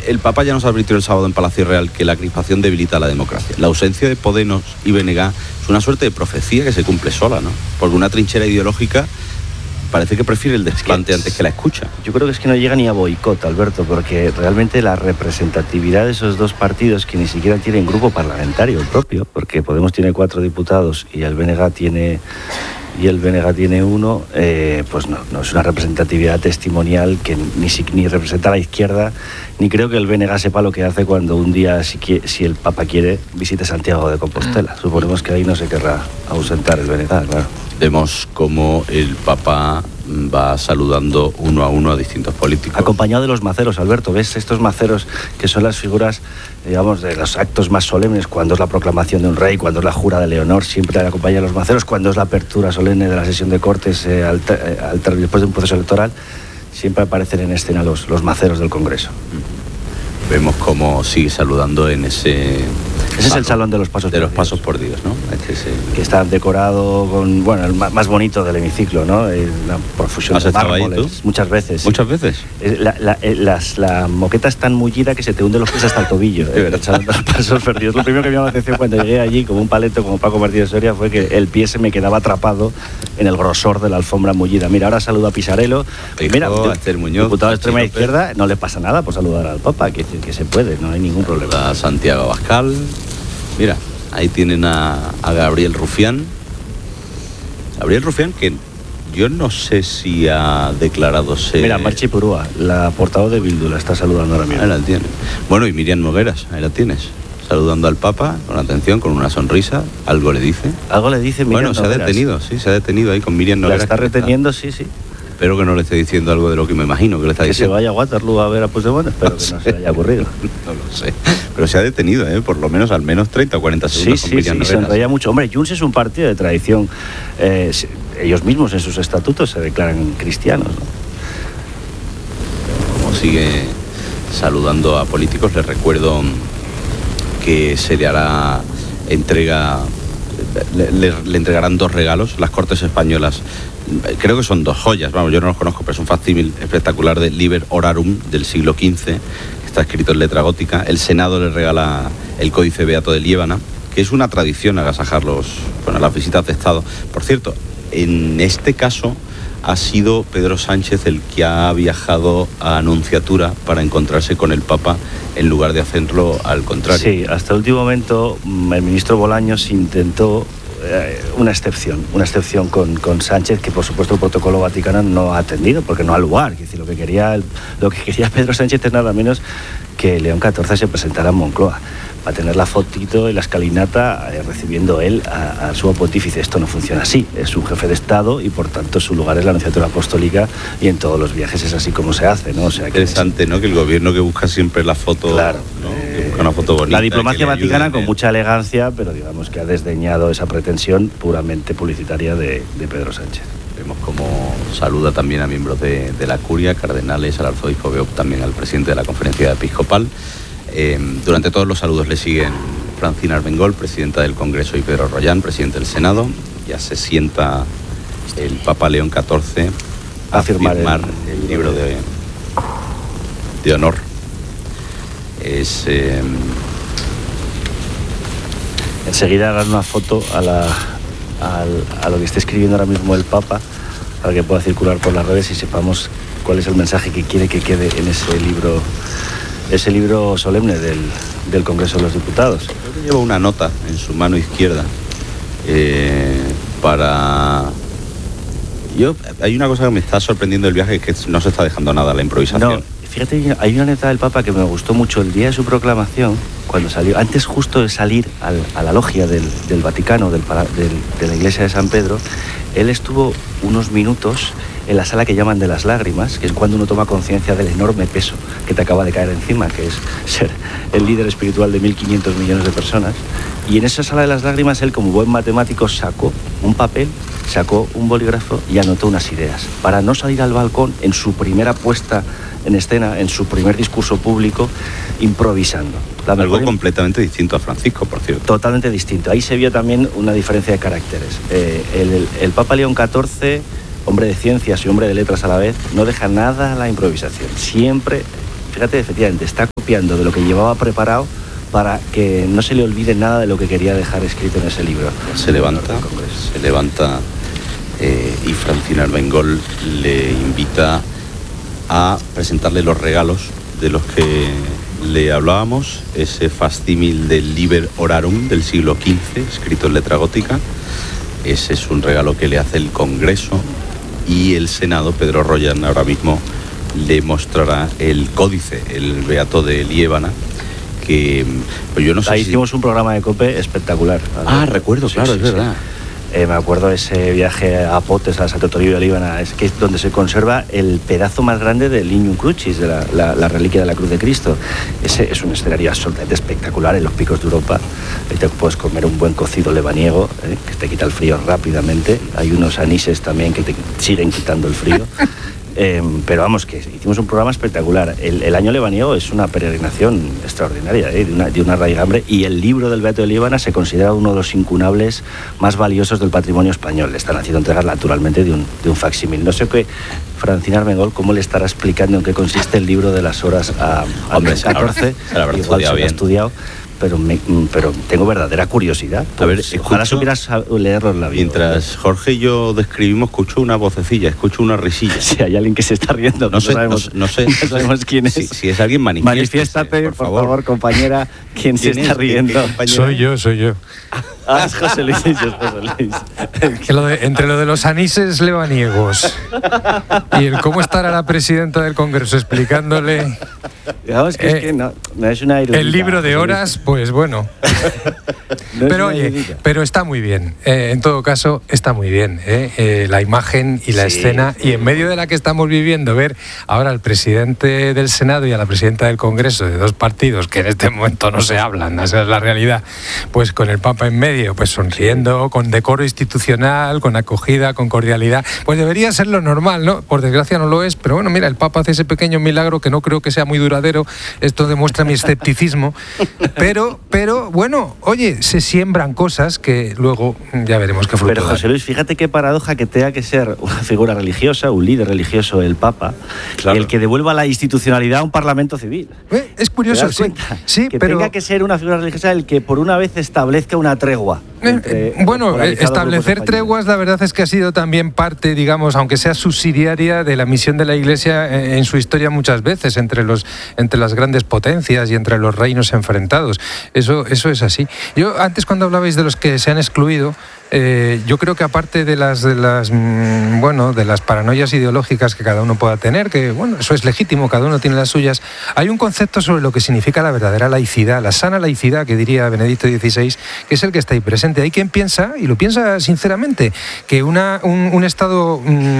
El Papa ya nos advirtió el sábado en Palacio Real que la crispación debilita la democracia. La ausencia de Podemos y BNG es una suerte de profecía que se cumple sola, ¿no? Porque una trinchera ideológica parece que prefiere el desplante antes que la escucha. Yo creo que es que no llega ni a boicot, Alberto, porque realmente la representatividad de esos dos partidos, que ni siquiera tienen grupo parlamentario propio, porque Podemos tiene 4 diputados y el BNG tiene 1, pues no es una representatividad testimonial que ni representa a la izquierda, ni creo que el BNG sepa lo que hace cuando un día, si el Papa quiere, visite Santiago de Compostela. Suponemos que ahí no se querrá ausentar el BNG, claro. Vemos cómo el Papa va saludando uno a distintos políticos. Acompañado de los maceros, Alberto. ¿Ves estos maceros que son las figuras, digamos, de los actos más solemnes? Cuando es la proclamación de un rey, cuando es la jura de Leonor, siempre acompañan a los maceros. Cuando es la apertura solemne de la sesión de Cortes después de un proceso electoral, siempre aparecen en escena los maceros del Congreso. Vemos cómo sigue saludando en ese... Ese es el salón de los pasos por Dios, ¿no? Que está decorado con, bueno, el más bonito del hemiciclo, ¿no? Una profusión de mármoles. Muchas veces. ¿Muchas veces? La moqueta es tan mullida que se te hunde los pies hasta el tobillo. El salón de los pasos perdidos. Lo primero que me llamó la atención cuando llegué allí, como un paleto, como Paco Martínez Soria, fue que el pie se me quedaba atrapado en el grosor de la alfombra mullida. Mira, ahora saludo a Pisarello. Mira, Muñoz, diputado de extrema izquierda, no le pasa nada por saludar al Papa, que se puede, no hay ningún problema. A Santiago Abascal. Mira, ahí tienen a Gabriel Rufián. Gabriel Rufián, que yo no sé si ha declarado ser... Mira, Marchi Purúa, la portavoz de Bildu, la está saludando ahora mismo. Ahí la tiene. Bueno, y Miriam Nogueras, ahí la tienes. Saludando al Papa, con atención, con una sonrisa. Algo le dice. Algo le dice Miriam Nogueras. Bueno, se ha detenido ahí con Miriam Nogueras. La está reteniendo, sí. Espero que no le esté diciendo algo de lo que me imagino que le está diciendo. Que se vaya a Waterloo a ver a Puigdemont, espero que no se le haya ocurrido. No lo sé. Pero se ha detenido, por lo menos al menos 30 o 40 segundos con Miriam Nogueras. Sí, se enrolla mucho. Hombre, Junts es un partido de tradición. Ellos mismos en sus estatutos se declaran cristianos, ¿no? Como sigue saludando a políticos, les recuerdo que se le hará entrega... Le entregarán 2 regalos. Las Cortes Españolas, creo que son 2 joyas, vamos, yo no los conozco, pero es un facsímil espectacular de Liber Orarum del siglo XV, está escrito en letra gótica. El Senado le regala el Códice Beato de Liébana, que es una tradición agasajar las visitas de Estado. Por cierto, en este caso ha sido Pedro Sánchez el que ha viajado a Anunciatura para encontrarse con el Papa en lugar de hacerlo al contrario. Sí, hasta el último momento el ministro Bolaños intentó una excepción con Sánchez, que por supuesto el protocolo vaticano no ha atendido porque no ha lugar. Es decir, lo que quería Pedro Sánchez es nada menos que León XIV se presentara en Moncloa, para tener la fotito y la escalinata recibiendo él al sumo pontífice. Esto no funciona así, es un jefe de Estado y por tanto su lugar es la Anunciatura Apostólica, y en todos los viajes es así como se hace, ¿no? O sea, interesante, ¿no? Que el gobierno que busca siempre la foto, claro, ¿no? Que busca una foto bonita. La diplomacia vaticana con mucha elegancia, pero digamos que ha desdeñado esa pretensión puramente publicitaria de Pedro Sánchez. Vemos cómo saluda también a miembros de la curia, cardenales, al arzobispo Beop, también al presidente de la Conferencia Episcopal. Durante todos los saludos le siguen Francina Armengol, presidenta del Congreso, y Pedro Rollán, presidente del Senado. Ya se sienta el Papa León XIV a firmar el libro de honor. Enseguida harán una foto a lo que esté escribiendo ahora mismo el Papa, para que pueda circular por las redes y sepamos cuál es el mensaje que quiere que quede en ese libro solemne del Congreso de los Diputados. Creo que lleva una nota en su mano izquierda hay una cosa que me está sorprendiendo del viaje, que no se está dejando nada, la improvisación. No, fíjate, hay una nota del Papa que me gustó mucho el día de su proclamación, cuando salió, antes justo de salir a la logia del Vaticano, de la iglesia de San Pedro. Él estuvo unos minutos en la sala que llaman de las lágrimas, que es cuando uno toma conciencia del enorme peso que te acaba de caer encima, que es ser el líder espiritual de 1.500 millones de personas. Y en esa sala de las lágrimas, él, como buen matemático, sacó un papel, sacó un bolígrafo y anotó unas ideas, para no salir al balcón en su primera puesta en escena, en su primer discurso público, improvisando. Algo completamente distinto a Francisco, por cierto. Totalmente distinto. Ahí se vio también una diferencia de caracteres. El Papa León XIV, hombre de ciencias y hombre de letras a la vez, no deja nada a la improvisación. Siempre, fíjate, efectivamente, está copiando de lo que llevaba preparado para que no se le olvide nada de lo que quería dejar escrito en ese libro. Se levanta y Francina Armengol le invita a presentarle los regalos de los que le hablábamos, ese facsímil del Liber Orarum del siglo XV, escrito en letra gótica. Ese es un regalo que le hace el Congreso, y el Senado, Pedro Royan, ahora mismo le mostrará el códice, el Beato de Liébana, que pues yo no sé. Ahí hicimos un programa de COPE espectacular. Recuerdo, claro, es verdad. Me acuerdo de ese viaje a Potes, a Santo Toribio de Líbana, es que es donde se conserva el pedazo más grande del Lignum Crucis, de la reliquia de la Cruz de Cristo. Ese es un escenario absolutamente espectacular en los picos de Europa. Ahí te puedes comer un buen cocido lebaniego, que te quita el frío rápidamente. Hay unos anises también que te siguen quitando el frío. Pero vamos, que hicimos un programa espectacular. El año lebaniego es una peregrinación extraordinaria, de una raigambre, y el libro del Beato de Liébana se considera uno de los incunables más valiosos del patrimonio español. Le están haciendo entregas naturalmente de un facsímil. No sé qué, Francina Armengol, cómo le estará explicando en qué consiste el libro de las horas a 14. Igual se lo ha estudiado. Pero tengo verdadera curiosidad. A ver, ojalá supieras leerlo en la vida. Mientras Jorge y yo describimos, escucho una vocecilla, escucho una risilla. Si hay alguien que se está riendo, no sabemos quién es. Si es alguien, manifiéstate, por favor, compañera, ¿quién se está riendo? Soy yo. Es José Luis. Que entre lo de los anises lebaniegos y el cómo estará la presidenta del Congreso explicándole Digamos que es que no es una erudita. El libro de horas, pues bueno. No pero oye, pero está muy bien. En todo caso, está muy bien. La imagen y la escena, y en medio de la que estamos viviendo, ver ahora al presidente del Senado y a la presidenta del Congreso, de dos partidos que en este momento no se hablan, esa es la realidad, pues con el Papa en medio, pues sonriendo, con decoro institucional, con acogida, con cordialidad, pues debería ser lo normal, ¿no? Por desgracia no lo es, pero bueno, mira, el Papa hace ese pequeño milagro que no creo que sea muy duradero. Esto demuestra mi escepticismo, pero bueno, oye, se siembran cosas que luego ya veremos qué fruto dan. Pero José Luis, fíjate qué paradoja que tenga que ser una figura religiosa, un líder religioso, el Papa, claro, el que devuelva la institucionalidad a un parlamento civil. Es curioso, sí, que pero tenga que ser una figura religiosa el que por una vez establezca una tregua. Bueno, establecer treguas, la verdad es que ha sido también parte, digamos, aunque sea subsidiaria, de la misión de la Iglesia en su historia muchas veces, entre las grandes potencias y entre los reinos enfrentados. Eso es así. Yo antes, cuando hablabais de los que se han excluido, yo creo que aparte de las paranoias ideológicas que cada uno pueda tener, que bueno, eso es legítimo, cada uno tiene las suyas, hay un concepto sobre lo que significa la verdadera laicidad, la sana laicidad, que diría Benedicto XVI, que es el que está ahí presente. Hay quien piensa, y lo piensa sinceramente, que un Estado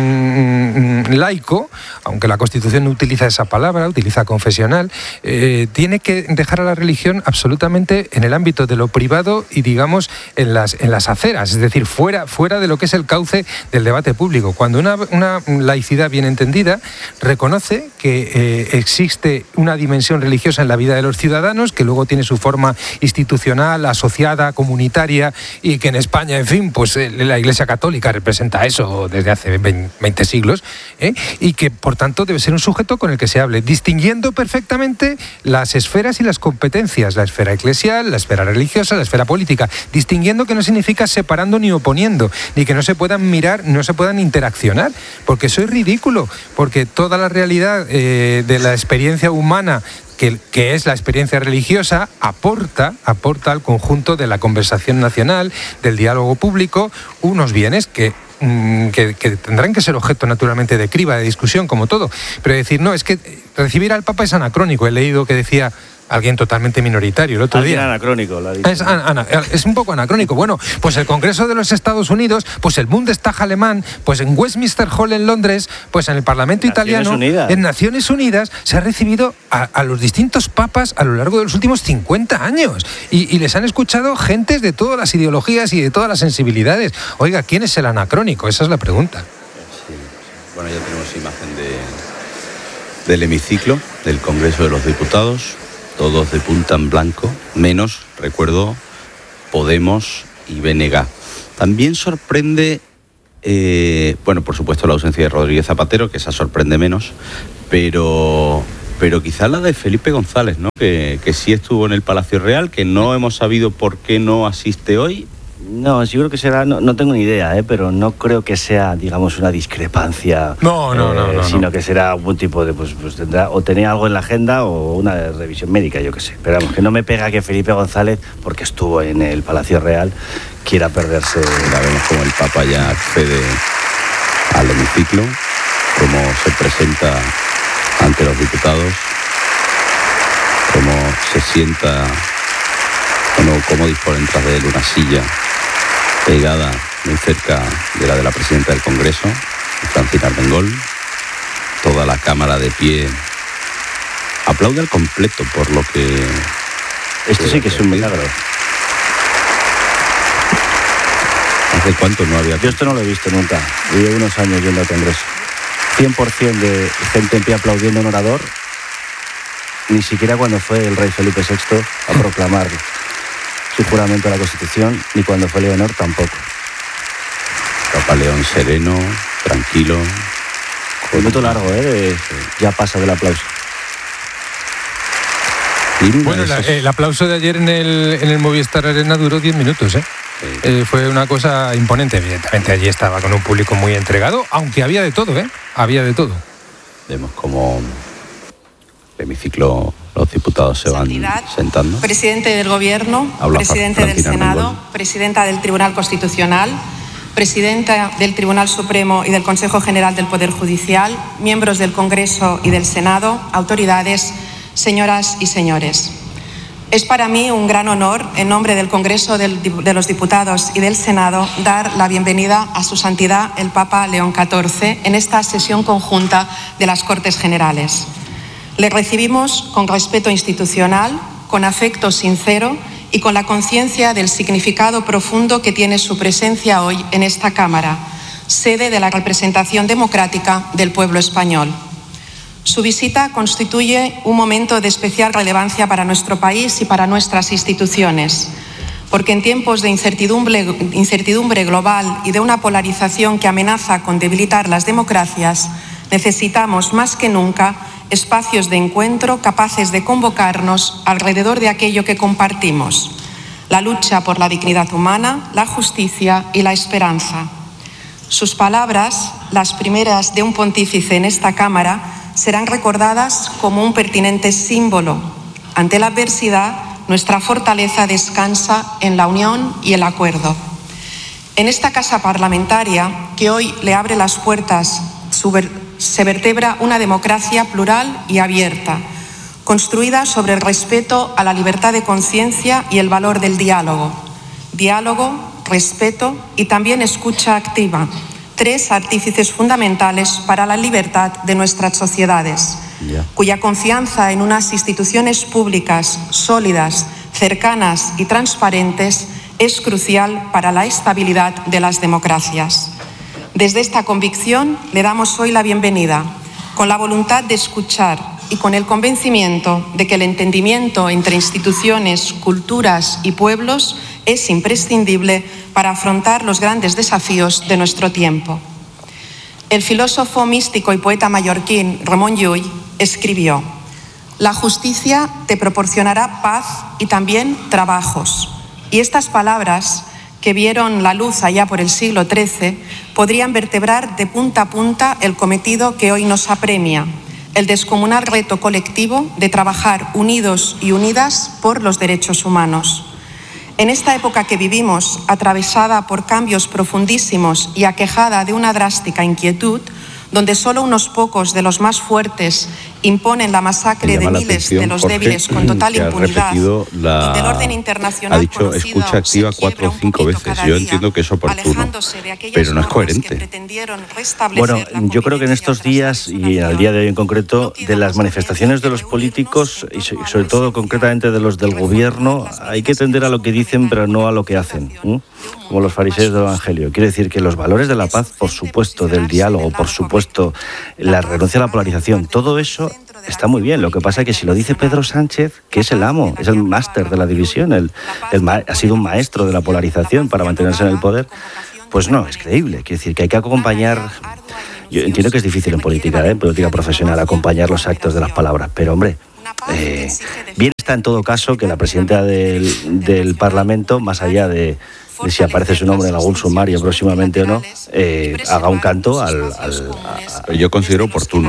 laico, aunque la Constitución no utiliza esa palabra, utiliza confesional, tiene que dejar a la religión absolutamente en el ámbito de lo privado y, digamos, en las aceras, es decir, fuera de lo que es el cauce del debate público. Cuando una laicidad bien entendida reconoce que existe una dimensión religiosa en la vida de los ciudadanos, que luego tiene su forma institucional, asociada, comunitaria, y que en España, en fin, pues la Iglesia Católica representa eso desde hace 20 siglos, y que por tanto debe ser un sujeto con el que se hable, distinguiendo perfectamente las esferas y las competencias, la esfera eclesial, la esfera religiosa, la esfera política, distinguiendo que no significa separando ni oponiendo, ni que no se puedan mirar, no se puedan interaccionar, porque eso es ridículo, porque toda la realidad de la experiencia humana, que es la experiencia religiosa, aporta al conjunto de la conversación nacional, del diálogo público, unos bienes que tendrán que ser objeto naturalmente de criba, de discusión, como todo. Pero decir, no, es que recibir al Papa es anacrónico. He leído que decía alguien totalmente minoritario el otro día. Anacrónico, lo ha dicho. Es un poco anacrónico. Bueno, pues el Congreso de los Estados Unidos, pues el Bundestag alemán, pues en Westminster Hall en Londres, pues en el Parlamento italiano, en Naciones Unidas, se ha recibido a los distintos papas a lo largo de los últimos 50 años. Y les han escuchado gentes de todas las ideologías y de todas las sensibilidades. Oiga, ¿quién es el anacrónico? Esa es la pregunta. Sí. Bueno, ya tenemos imagen del hemiciclo del Congreso de los Diputados. Todos de punta en blanco, menos, recuerdo, Podemos y BNG. También sorprende, por supuesto, la ausencia de Rodríguez Zapatero, que esa sorprende menos, pero pero quizás la de Felipe González, ¿no? Que sí estuvo en el Palacio Real, que no hemos sabido por qué no asiste hoy. No, yo creo que será, no tengo ni idea, pero no creo que sea, digamos, una discrepancia. No. Sino que será algún tipo de, pues tendrá, o tenía algo en la agenda o una revisión médica, yo qué sé. Pero vamos, que no me pega que Felipe González, porque estuvo en el Palacio Real, quiera perderse. Ya vemos como el Papa ya accede al hemiciclo, cómo se presenta ante los diputados, cómo se sienta, cómo dispone tras de él una silla pegada muy cerca de la presidenta del Congreso, Francina Armengol. Toda la Cámara de pie aplaude al completo por lo que... Esto sí que es un milagro. ¿Hace cuánto no había...? Yo esto no lo he visto nunca. Llevo unos años yendo al Congreso. 100% de gente en pie aplaudiendo a un orador, ni siquiera cuando fue el rey Felipe VI a proclamar su juramento a la Constitución, ni cuando fue Leonor tampoco. Papa León sereno, tranquilo. Un minuto largo, ya pasa del aplauso. Bueno, el aplauso de ayer en el Movistar Arena duró 10 minutos, Sí. Fue una cosa imponente. Evidentemente allí estaba con un público muy entregado, aunque había de todo, había de todo. Vemos como el hemiciclo, los diputados se van sentando. Presidente del Gobierno, presidente del Senado, presidenta del Tribunal Constitucional, presidenta del Tribunal Supremo y del Consejo General del Poder Judicial, miembros del Congreso y del Senado, autoridades, señoras y señores. Es para mí un gran honor, en nombre del Congreso de los Diputados y del Senado, dar la bienvenida a Su Santidad el Papa León XIV en esta sesión conjunta de las Cortes Generales. Le recibimos con respeto institucional, con afecto sincero y con la conciencia del significado profundo que tiene su presencia hoy en esta Cámara, sede de la representación democrática del pueblo español. Su visita constituye un momento de especial relevancia para nuestro país y para nuestras instituciones, porque en tiempos de incertidumbre global y de una polarización que amenaza con debilitar las democracias, necesitamos más que nunca espacios de encuentro capaces de convocarnos alrededor de aquello que compartimos: la lucha por la dignidad humana, la justicia y la esperanza. Sus palabras, las primeras de un pontífice en esta Cámara, serán recordadas como un pertinente símbolo. Ante la adversidad, nuestra fortaleza descansa en la unión y el acuerdo. En esta casa parlamentaria, que hoy le abre las puertas, se vertebra una democracia plural y abierta, construida sobre el respeto a la libertad de conciencia y el valor del diálogo. Diálogo, respeto y también escucha activa. Tres artífices fundamentales para la libertad de nuestras sociedades, cuya confianza en unas instituciones públicas sólidas, cercanas y transparentes es crucial para la estabilidad de las democracias. Desde esta convicción le damos hoy la bienvenida, con la voluntad de escuchar y con el convencimiento de que el entendimiento entre instituciones, culturas y pueblos es imprescindible para afrontar los grandes desafíos de nuestro tiempo. El filósofo místico y poeta mallorquín Ramon Llull escribió: «La justicia te proporcionará paz y también trabajos». Y estas palabras, que vieron la luz allá por el siglo XIII, podrían vertebrar de punta a punta el cometido que hoy nos apremia: el descomunal reto colectivo de trabajar unidos y unidas por los derechos humanos. En esta época que vivimos, atravesada por cambios profundísimos y aquejada de una drástica inquietud, donde solo unos pocos de los más fuertes imponen la masacre de miles de los débiles con total impunidad, donde el orden internacional ha dicho escucha activa 4 o 5 veces. Yo entiendo que es oportuno, pero no es coherente. Bueno, yo creo que en estos días, y al día de hoy en concreto, de las manifestaciones de los políticos, y sobre todo concretamente de los del gobierno, hay que tender a lo que dicen, pero no a lo que hacen, como los fariseos del Evangelio. Quiere decir que los valores de la paz, por supuesto, del diálogo, por supuesto, la renuncia a la polarización, todo eso está muy bien. Lo que pasa es que si lo dice Pedro Sánchez, que es el amo, es el máster de la división, ha sido un maestro de la polarización para mantenerse en el poder, pues no es creíble. Quiere decir que hay que acompañar. Yo entiendo que es difícil en política profesional, acompañar los actos de las palabras, pero hombre, bien está en todo caso que la presidenta del Parlamento, más allá de si aparece su nombre en algún sumario próximamente o no, haga un canto al yo considero oportuno.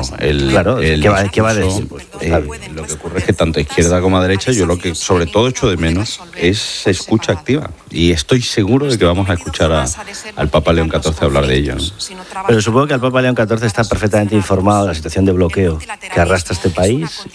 ¿Qué va a decir? Lo que ocurre es que tanto a izquierda como a derecha, yo lo que sobre todo echo de menos es escucha activa. Y estoy seguro de que vamos a escuchar al Papa León XIV hablar de ello, ¿no? Pero supongo que el Papa León XIV está perfectamente informado de la situación de bloqueo que arrastra este país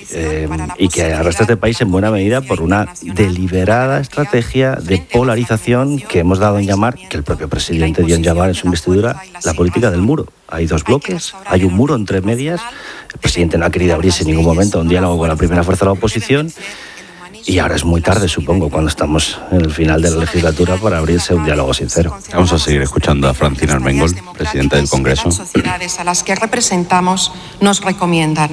y que arrastra este país en buena medida por una deliberada estrategia de polarización que hemos dado en llamar, que el propio presidente dio en llamar en su investidura, la política del muro. Hay dos bloques, hay un muro entre medias. El presidente no ha querido abrirse en ningún momento a un diálogo con la primera fuerza de la oposición. Y ahora es muy tarde, supongo, cuando estamos en el final de la legislatura, para abrirse un diálogo sincero. Vamos a seguir escuchando a Francina Armengol, presidenta del Congreso. Las sociedades a las que representamos nos recomiendan.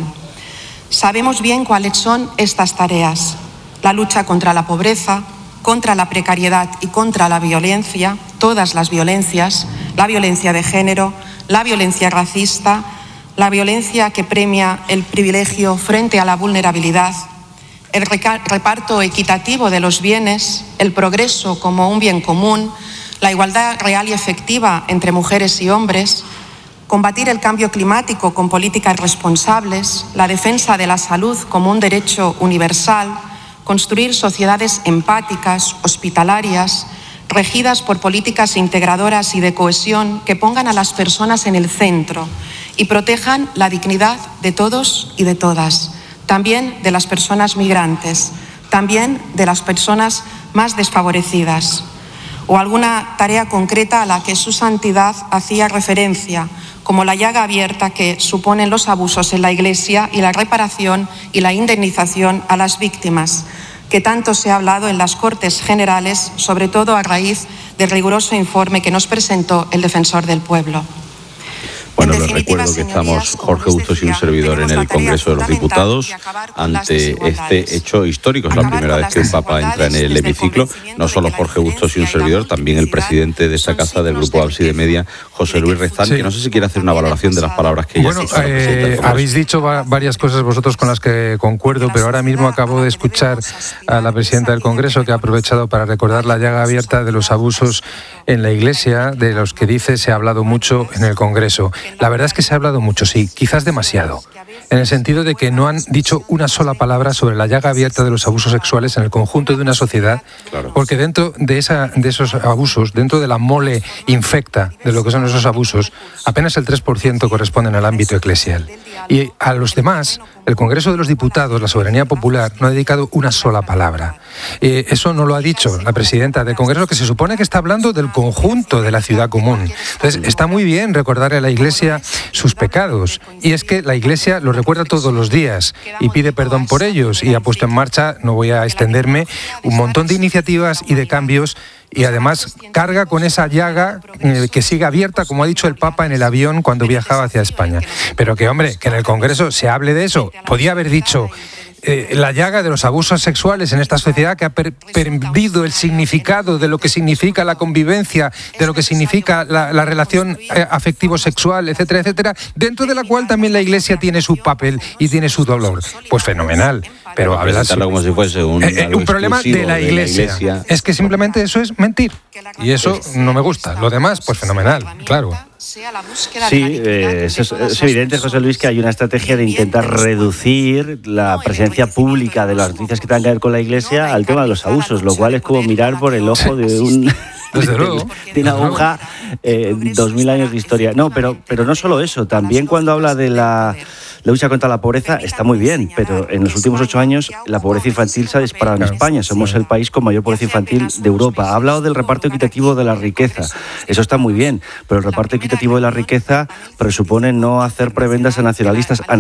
Sabemos bien cuáles son estas tareas: la lucha contra la pobreza, contra la precariedad y contra la violencia, todas las violencias, la violencia de género, la violencia racista, la violencia que premia el privilegio frente a la vulnerabilidad, el reparto equitativo de los bienes, el progreso como un bien común, la igualdad real y efectiva entre mujeres y hombres, combatir el cambio climático con políticas responsables, la defensa de la salud como un derecho universal, construir sociedades empáticas, hospitalarias, regidas por políticas integradoras y de cohesión que pongan a las personas en el centro y protejan la dignidad de todos y de todas, también de las personas migrantes, también de las personas más desfavorecidas. O alguna tarea concreta a la que su santidad hacía referencia, como la llaga abierta que suponen los abusos en la Iglesia y la reparación y la indemnización a las víctimas, que tanto se ha hablado en las Cortes Generales, sobre todo a raíz del riguroso informe que nos presentó el Defensor del Pueblo. Bueno, les recuerdo que estamos Jorge Bustos y un servidor en el Congreso de los Diputados ante este hecho histórico. Es la primera vez que un papa entra en el hemiciclo. No solo Jorge Bustos y un servidor, también el presidente de esta casa del Grupo Ábside Media, José Luis Rezán, que no sé si quiere hacer una valoración de las palabras que ella Bueno, habéis dicho varias cosas vosotros con las que concuerdo, pero ahora mismo acabo de escuchar a la presidenta del Congreso, que ha aprovechado para recordar la llaga abierta de los abusos en la Iglesia, de los que dice se ha hablado mucho en el Congreso. La verdad es que se ha hablado mucho, sí, quizás demasiado, en el sentido de que no han dicho una sola palabra sobre la llaga abierta de los abusos sexuales en el conjunto de una sociedad, porque dentro de esos abusos, dentro de la mole infecta de lo que son esos abusos, apenas el 3% corresponden al ámbito eclesial. Y a los demás, el Congreso de los Diputados, la soberanía popular, no ha dedicado una sola palabra. Eso no lo ha dicho la presidenta del Congreso, que se supone que está hablando del conjunto de la ciudad común. Entonces, está muy bien recordarle a la Iglesia sus pecados, y es que la Iglesia los recuerda todos los días y pide perdón por ellos, y ha puesto en marcha, no voy a extenderme, un montón de iniciativas y de cambios, y además carga con esa llaga que sigue abierta, como ha dicho el Papa en el avión cuando viajaba hacia España. Pero que, hombre, que en el Congreso se hable de eso. Podía haber dicho la llaga de los abusos sexuales en esta sociedad que ha perdido el significado de lo que significa la convivencia, de lo que significa la relación afectivo-sexual, etcétera, etcétera, dentro de la cual también la Iglesia tiene su papel y tiene su dolor. Pues fenomenal. Pero presentarlo como si fuese un problema de la Iglesia. Es que simplemente eso es mentir. Y eso no me gusta. Lo demás, pues fenomenal, claro. Sí, es evidente, José Luis, que hay una estrategia de intentar reducir la presencia pública de las noticias que tengan que ver con la Iglesia al tema de los abusos, lo cual es como mirar por el ojo de un... Desde luego. De una aguja, 2000 años de historia. No, pero no solo eso, también cuando habla de la lucha contra la pobreza está muy bien, pero en los últimos 8 años la pobreza infantil se ha disparado en España. Somos el país con mayor pobreza infantil de Europa. Ha hablado del reparto equitativo de la riqueza. Eso está muy bien, pero el reparto equitativo de la riqueza presupone no hacer prebendas a nacionalistas, a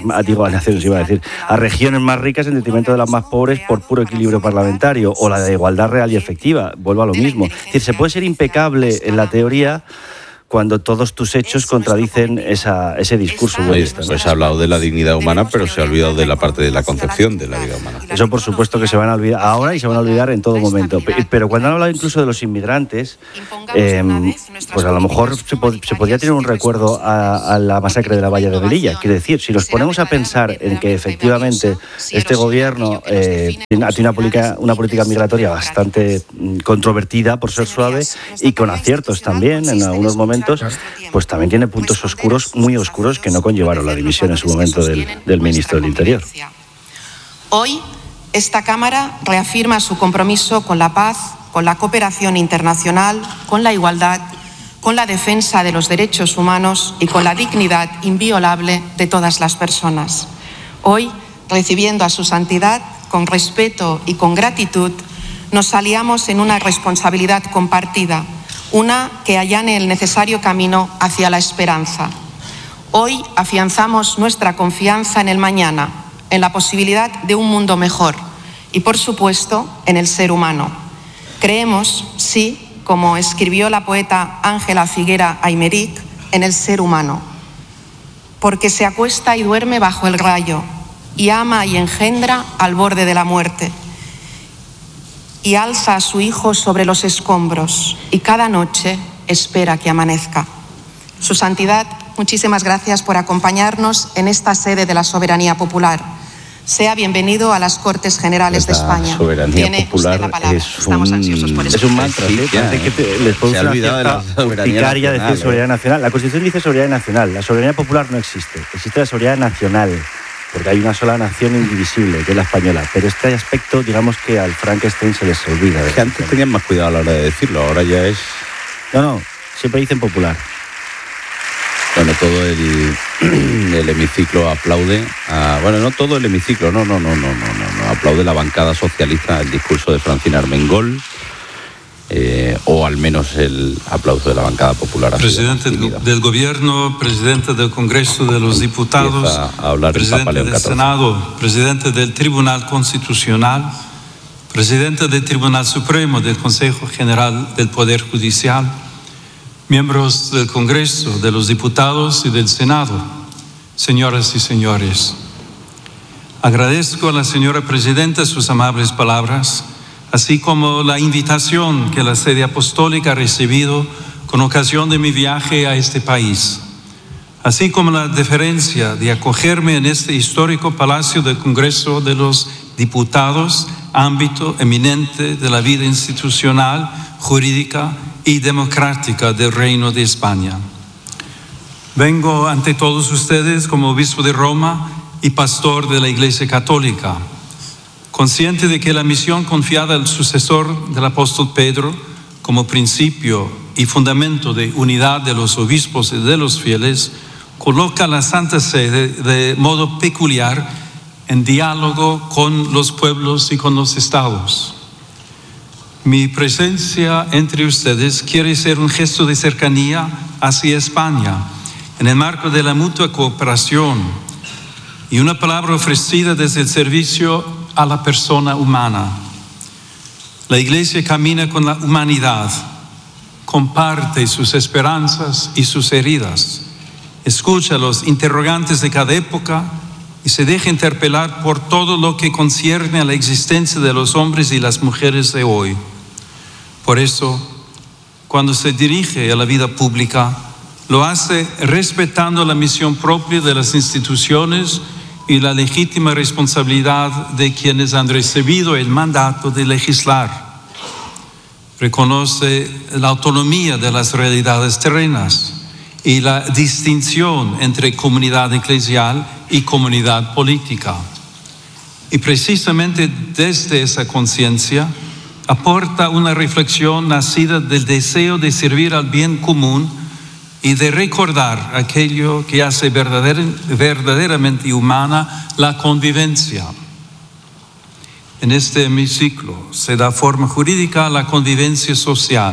regiones más ricas en detrimento de las más pobres por puro equilibrio parlamentario, o la de igualdad real y efectiva. Vuelvo a lo mismo. Es decir, se puede ser impecable en la teoría cuando todos tus hechos contradicen ese discurso buenista, ¿no? Pues ha hablado de la dignidad humana, pero se ha olvidado de la parte de la concepción de la vida humana. Eso por supuesto que se van a olvidar ahora y se van a olvidar en todo momento. Pero cuando han hablado incluso de los inmigrantes, pues a lo mejor se podría tener un recuerdo a la masacre de la valla de Melilla. Quiere decir, si nos ponemos a pensar en que efectivamente este gobierno tiene una política migratoria bastante controvertida, por ser suave, y con aciertos también en algunos momentos, pues también tiene puntos oscuros, muy oscuros, que no conllevaron la dimisión en su momento del ministro del Interior. Hoy, esta Cámara reafirma su compromiso con la paz, con la cooperación internacional, con la igualdad, con la defensa de los derechos humanos y con la dignidad inviolable de todas las personas. Hoy, recibiendo a su santidad con respeto y con gratitud, nos aliamos en una responsabilidad compartida, una que allane el necesario camino hacia la esperanza. Hoy afianzamos nuestra confianza en el mañana, en la posibilidad de un mundo mejor y, por supuesto, en el ser humano. Creemos, sí, como escribió la poeta Ángela Figuera Aymeric, en el ser humano, porque se acuesta y duerme bajo el rayo, y ama y engendra al borde de la muerte, y alza a su hijo sobre los escombros, y cada noche espera que amanezca. Su Santidad, muchísimas gracias por acompañarnos en esta sede de la soberanía popular. Sea bienvenido a las Cortes Generales de España. La soberanía popular la palabra. Estamos ansiosos por eso. Es un mantra, ¿sí? Parece que les produce una cierta urticaria decir soberanía nacional. La Constitución dice soberanía nacional. La soberanía popular no existe. Existe la soberanía nacional, porque hay una sola nación indivisible, que es la española. Pero este aspecto, digamos que al Frankenstein se les olvida. Es que antes tenían más cuidado a la hora de decirlo, ahora ya es... No, siempre dicen popular. Bueno, todo el hemiciclo aplaude, bueno, no todo el hemiciclo, no, aplaude la bancada socialista el discurso de Francina Armengol, o al menos el aplauso de la bancada popular. Presidente del Gobierno, presidente del Congreso de los Diputados, a hablar presidente del Senado, presidente del Tribunal Constitucional, presidente del Tribunal Supremo, del Consejo General del Poder Judicial, miembros del Congreso, de los Diputados y del Senado, señoras y señores. Agradezco a la señora Presidenta sus amables palabras, así como la invitación que la Sede Apostólica ha recibido con ocasión de mi viaje a este país, así como la deferencia de acogerme en este histórico Palacio del Congreso de los Diputados, ámbito eminente de la vida institucional, jurídica y democrática del Reino de España. Vengo ante todos ustedes como obispo de Roma y pastor de la Iglesia Católica, consciente de que la misión confiada al sucesor del apóstol Pedro, como principio y fundamento de unidad de los obispos y de los fieles, coloca a la Santa Sede de modo peculiar en diálogo con los pueblos y con los estados. Mi presencia entre ustedes quiere ser un gesto de cercanía hacia España, en el marco de la mutua cooperación y una palabra ofrecida desde el servicio a la persona humana. La Iglesia camina con la humanidad, comparte sus esperanzas y sus heridas, escucha los interrogantes de cada época y se deja interpelar por todo lo que concierne a la existencia de los hombres y las mujeres de hoy. Por eso, cuando se dirige a la vida pública, lo hace respetando la misión propia de las instituciones y la legítima responsabilidad de quienes han recibido el mandato de legislar. Reconoce la autonomía de las realidades terrenas y la distinción entre comunidad eclesial y comunidad política. Y precisamente desde esa conciencia aporta una reflexión nacida del deseo de servir al bien común y de recordar aquello que hace verdaderamente humana la convivencia. En este hemiciclo se da forma jurídica a la convivencia social.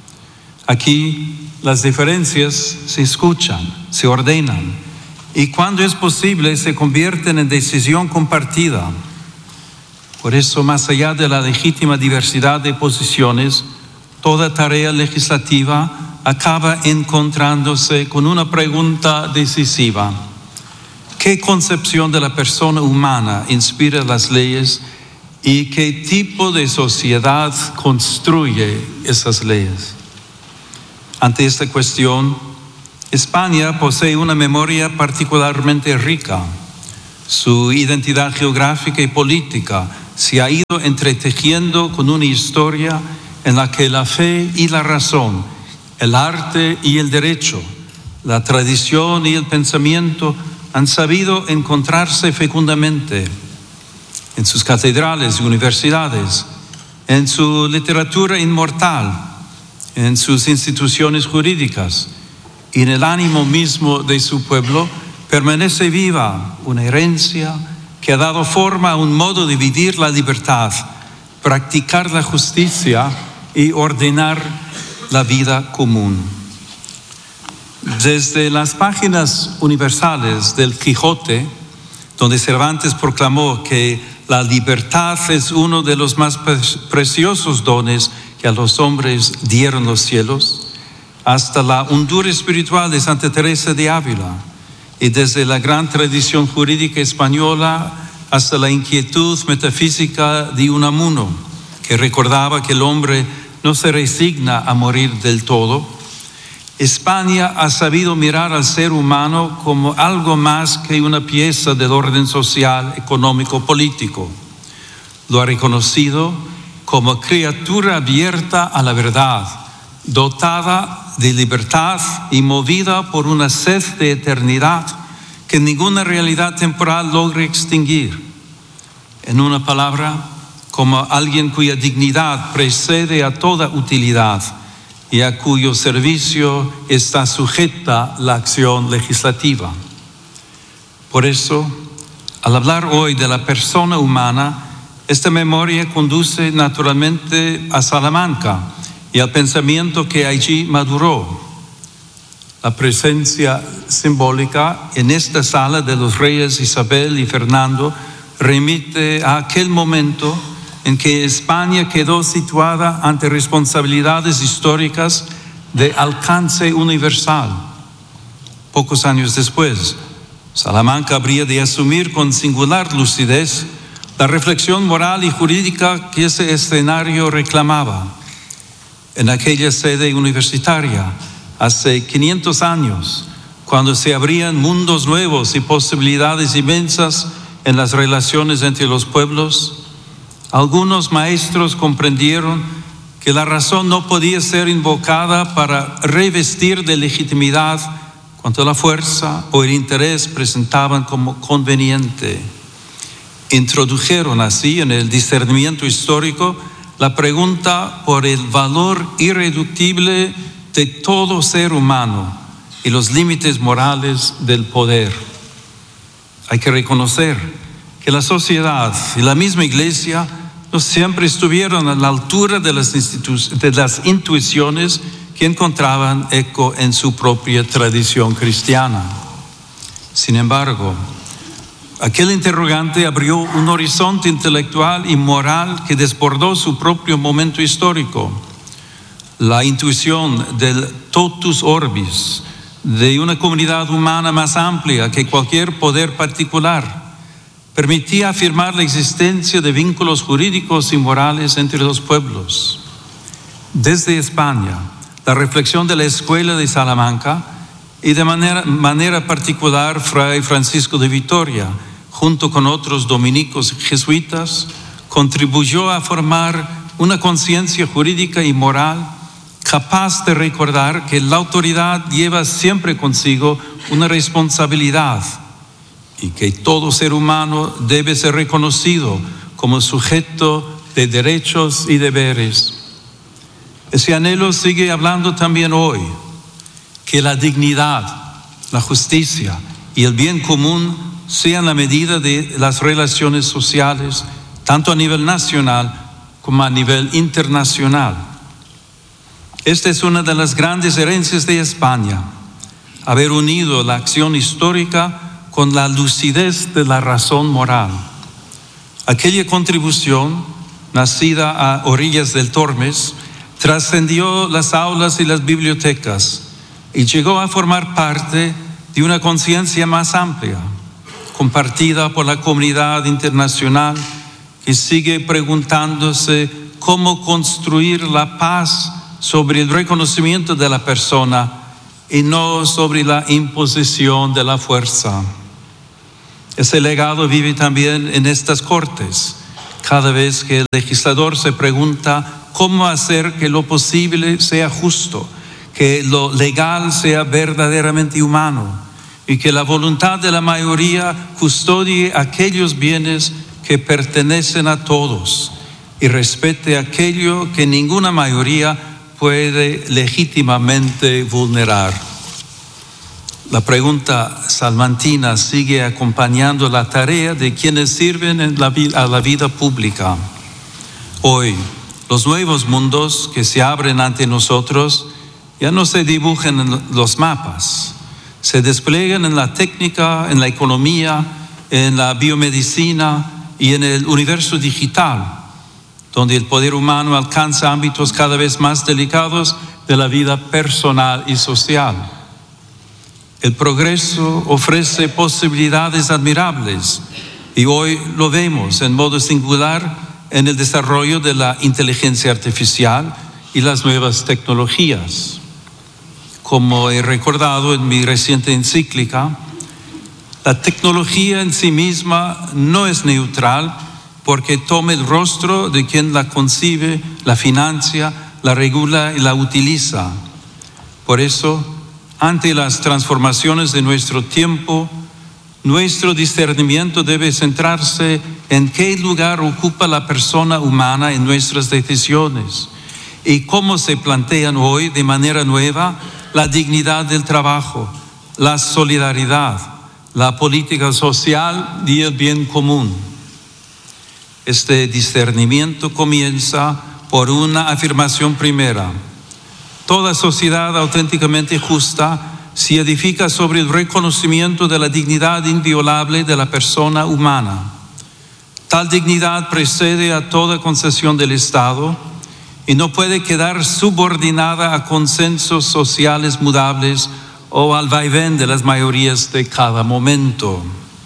Aquí las diferencias se escuchan, se ordenan y cuando es posible se convierten en decisión compartida. Por eso, más allá de la legítima diversidad de posiciones, toda tarea legislativa acaba encontrándose con una pregunta decisiva. ¿Qué concepción de la persona humana inspira las leyes y qué tipo de sociedad construye esas leyes? Ante esta cuestión, España posee una memoria particularmente rica. Su identidad geográfica y política se ha ido entretejiendo con una historia en la que la fe y la razón, el arte y el derecho, la tradición y el pensamiento han sabido encontrarse fecundamente en sus catedrales y universidades, en su literatura inmortal, en sus instituciones jurídicas y en el ánimo mismo de su pueblo. Permanece viva una herencia que ha dado forma a un modo de vivir la libertad, practicar la justicia y ordenar la vida común. Desde las páginas universales del Quijote, donde Cervantes proclamó que la libertad es uno de los más preciosos dones que a los hombres dieron los cielos, hasta la hondura espiritual de Santa Teresa de Ávila, y desde la gran tradición jurídica española hasta la inquietud metafísica de Unamuno, que recordaba que el hombre no se resigna a morir del todo, España ha sabido mirar al ser humano como algo más que una pieza del orden social, económico, político. Lo ha reconocido como criatura abierta a la verdad, dotada de libertad y movida por una sed de eternidad que ninguna realidad temporal logra extinguir. En una palabra, como alguien cuya dignidad precede a toda utilidad y a cuyo servicio está sujeta la acción legislativa. Por eso, al hablar hoy de la persona humana, esta memoria conduce naturalmente a Salamanca y al pensamiento que allí maduró. La presencia simbólica en esta sala de los reyes Isabel y Fernando remite a aquel momento en que España quedó situada ante responsabilidades históricas de alcance universal. Pocos años después, Salamanca habría de asumir con singular lucidez la reflexión moral y jurídica que ese escenario reclamaba. En aquella sede universitaria, hace 500 años, cuando se abrían mundos nuevos y posibilidades inmensas en las relaciones entre los pueblos, algunos maestros comprendieron que la razón no podía ser invocada para revestir de legitimidad cuanto la fuerza o el interés presentaban como conveniente. Introdujeron así en el discernimiento histórico la pregunta por el valor irreductible de todo ser humano y los límites morales del poder. Hay que reconocer que la sociedad y la misma Iglesia no siempre estuvieron a la altura de las intuiciones que encontraban eco en su propia tradición cristiana. Sin embargo, aquel interrogante abrió un horizonte intelectual y moral que desbordó su propio momento histórico. La intuición del totus orbis, de una comunidad humana más amplia que cualquier poder particular, permitía afirmar la existencia de vínculos jurídicos y morales entre los pueblos. Desde España, la reflexión de la Escuela de Salamanca y de manera particular Fray Francisco de Vitoria, junto con otros dominicos jesuitas, contribuyó a formar una conciencia jurídica y moral capaz de recordar que la autoridad lleva siempre consigo una responsabilidad y que todo ser humano debe ser reconocido como sujeto de derechos y deberes. Ese anhelo sigue hablando también hoy, que la dignidad, la justicia y el bien común sean la medida de las relaciones sociales, tanto a nivel nacional como a nivel internacional. Esta es una de las grandes herencias de España, haber unido la acción histórica con la lucidez de la razón moral. Aquella contribución, nacida a orillas del Tormes, trascendió las aulas y las bibliotecas y llegó a formar parte de una conciencia más amplia, compartida por la comunidad internacional que sigue preguntándose cómo construir la paz sobre el reconocimiento de la persona y no sobre la imposición de la fuerza. Ese legado vive también en estas cortes, cada vez que el legislador se pregunta cómo hacer que lo posible sea justo, que lo legal sea verdaderamente humano y que la voluntad de la mayoría custodie aquellos bienes que pertenecen a todos y respete aquello que ninguna mayoría puede legítimamente vulnerar. La pregunta salmantina sigue acompañando la tarea de quienes sirven a la vida pública. Hoy, los nuevos mundos que se abren ante nosotros ya no se dibujan en los mapas, se despliegan en la técnica, en la economía, en la biomedicina y en el universo digital, donde el poder humano alcanza ámbitos cada vez más delicados de la vida personal y social. El progreso ofrece posibilidades admirables y hoy lo vemos en modo singular en el desarrollo de la inteligencia artificial y las nuevas tecnologías. Como he recordado en mi reciente encíclica, la tecnología en sí misma no es neutral porque toma el rostro de quien la concibe, la financia, la regula y la utiliza. Por eso, ante las transformaciones de nuestro tiempo, nuestro discernimiento debe centrarse en qué lugar ocupa la persona humana en nuestras decisiones y cómo se plantean hoy de manera nueva la dignidad del trabajo, la solidaridad, la política social y el bien común. Este discernimiento comienza por una afirmación primera. Toda sociedad auténticamente justa se edifica sobre el reconocimiento de la dignidad inviolable de la persona humana. Tal dignidad precede a toda concesión del Estado y no puede quedar subordinada a consensos sociales mudables o al vaivén de las mayorías de cada momento.